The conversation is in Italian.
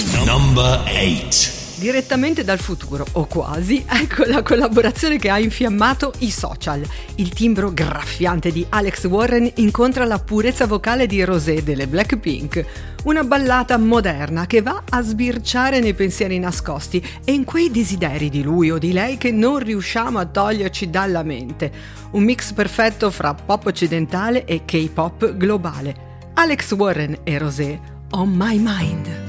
Number 8. Direttamente dal futuro, o quasi, ecco la collaborazione che ha infiammato i social. Il timbro graffiante di Alex Warren incontra la purezza vocale di Rosé delle Blackpink. Una ballata moderna che va a sbirciare nei pensieri nascosti e in quei desideri di lui o di lei che non riusciamo a toglierci dalla mente. Un mix perfetto fra pop occidentale e K-pop globale. Alex Warren e Rosé, On My Mind.